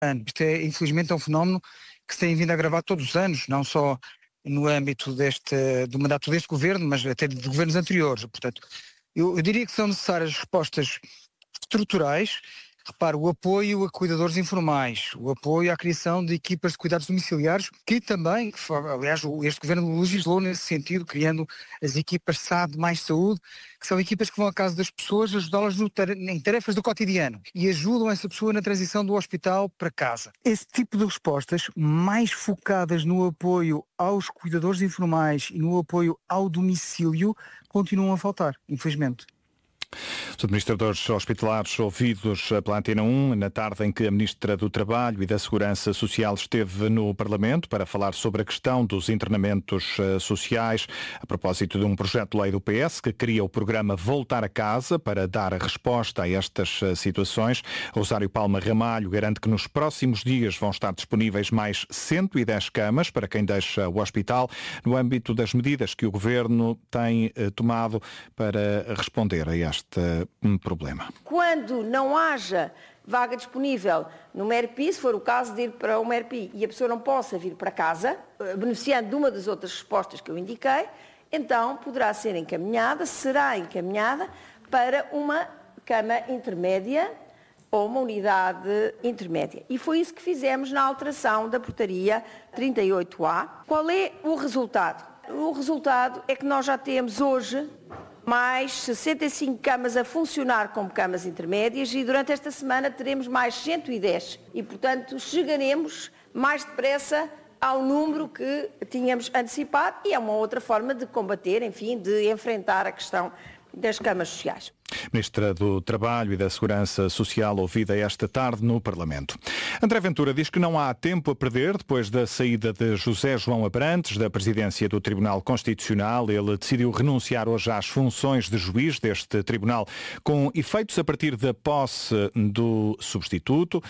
Isto é, infelizmente, é um fenómeno que se tem vindo a agravar todos os anos, não só no âmbito do mandato deste governo, mas até de governos anteriores. Portanto, eu diria que são necessárias respostas estruturais. Repare, o apoio a cuidadores informais, o apoio à criação de equipas de cuidados domiciliares, que também, aliás, este governo legislou nesse sentido, criando as equipas SAD mais saúde, que são equipas que vão à casa das pessoas, ajudá-las em tarefas do cotidiano e ajudam essa pessoa na transição do hospital para casa. Esse tipo de respostas, mais focadas no apoio aos cuidadores informais e no apoio ao domicílio, continuam a faltar, infelizmente. Os administradores hospitalares ouvidos pela Antena 1 na tarde em que a Ministra do Trabalho e da Segurança Social esteve no Parlamento para falar sobre a questão dos internamentos sociais, a propósito de um projeto de lei do PS que cria o programa Voltar a Casa para dar resposta a estas situações. Rosário Palma Ramalho garante que nos próximos dias vão estar disponíveis mais 110 camas para quem deixa o hospital, no âmbito das medidas que o Governo tem tomado para responder a este problema. Quando não haja vaga disponível no MERPI, se for o caso de ir para o MERPI e a pessoa não possa vir para casa, beneficiando de uma das outras respostas que eu indiquei, então poderá ser encaminhada, será encaminhada para uma cama intermédia ou uma unidade intermédia. E foi isso que fizemos na alteração da portaria 38A. Qual é o resultado? O resultado é que nós já temos hoje mais 65 camas a funcionar como camas intermédias e durante esta semana teremos mais 110 e, portanto, chegaremos mais depressa ao número que tínhamos antecipado e é uma outra forma de combater, enfim, de enfrentar a questão das camas sociais. Ministra do Trabalho e da Segurança Social, ouvida esta tarde no Parlamento. André Ventura diz que não há tempo a perder depois da saída de José João Abrantes da presidência do Tribunal Constitucional. Ele decidiu renunciar hoje às funções de juiz deste tribunal, com efeitos a partir da posse do substituto.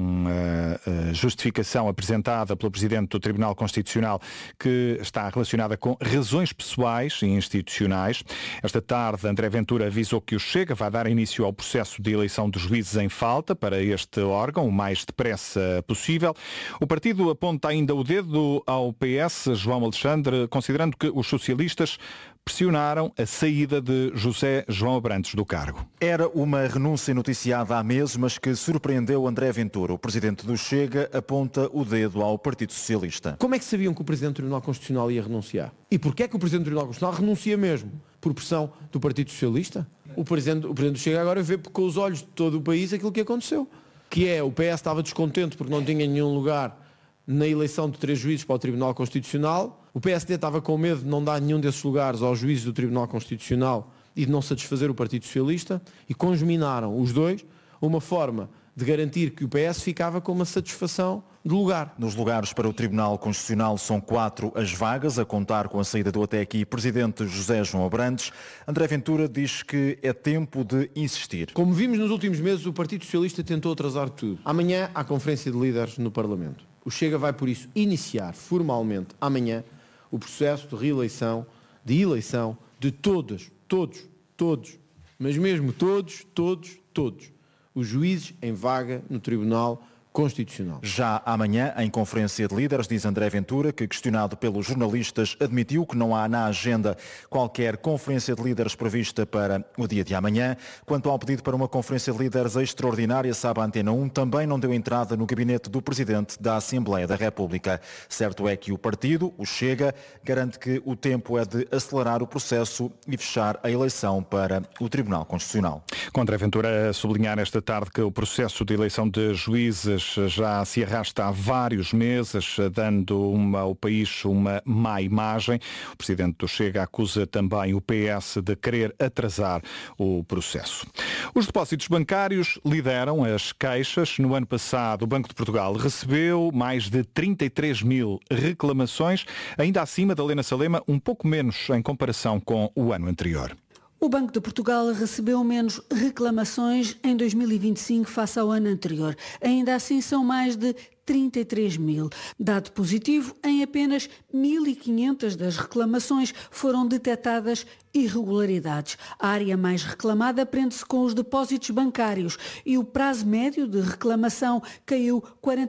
Uma justificação apresentada pelo presidente do Tribunal Constitucional que está relacionada com razões pessoais e institucionais. Esta tarde, André Ventura avisou que o Chega vai dar início ao processo de eleição dos juízes em falta para este órgão o mais depressa possível. O partido aponta ainda o dedo ao PS, João Alexandre, considerando que os socialistas pressionaram a saída de José João Abrantes do cargo. Era uma renúncia noticiada há meses, mas que surpreendeu André Ventura. O presidente do Chega aponta o dedo ao Partido Socialista. Como é que sabiam que o presidente do Tribunal Constitucional ia renunciar? E porquê é que o presidente do Tribunal Constitucional renuncia mesmo? Por pressão do Partido Socialista? O presidente do Chega agora vê com os olhos de todo o país aquilo que aconteceu. Que é, o PS estava descontente porque não tinha nenhum lugar na eleição de 3 juízes para o Tribunal Constitucional. O PSD estava com medo de não dar nenhum desses lugares aos juízes do Tribunal Constitucional e de não satisfazer o Partido Socialista e conjuminaram os dois uma forma de garantir que o PS ficava com uma satisfação de lugar. Nos lugares para o Tribunal Constitucional são 4 as vagas, a contar com a saída do até aqui presidente José João Abrantes. André Ventura diz que é tempo de insistir. Como vimos nos últimos meses, o Partido Socialista tentou atrasar tudo. Amanhã há conferência de líderes no Parlamento. O Chega vai, por isso, iniciar formalmente amanhã o processo de reeleição, de eleição de todos, mas mesmo todos, os juízes em vaga no Tribunal Constitucional. Já amanhã, em conferência de líderes, diz André Ventura, que questionado pelos jornalistas, admitiu que não há na agenda qualquer conferência de líderes prevista para o dia de amanhã. Quanto ao pedido para uma conferência de líderes extraordinária, sabe a Antena 1, também não deu entrada no gabinete do Presidente da Assembleia da República. Certo é que o partido, o Chega, garante que o tempo é de acelerar o processo e fechar a eleição para o Tribunal Constitucional. Com André Ventura a sublinhar esta tarde que o processo de eleição de juízes já se arrasta há vários meses, dando ao país uma má imagem. O presidente do Chega acusa também o PS de querer atrasar o processo. Os depósitos bancários lideram as queixas. No ano passado, o Banco de Portugal recebeu mais de 33 mil reclamações, ainda acima da Helena Salema, um pouco menos em comparação com o ano anterior. O Banco de Portugal recebeu menos reclamações em 2025 face ao ano anterior. Ainda assim, são mais de 33 mil. Dado positivo, em apenas 1.500 das reclamações foram detectadas irregularidades. A área mais reclamada prende-se com os depósitos bancários e o prazo médio de reclamação caiu 40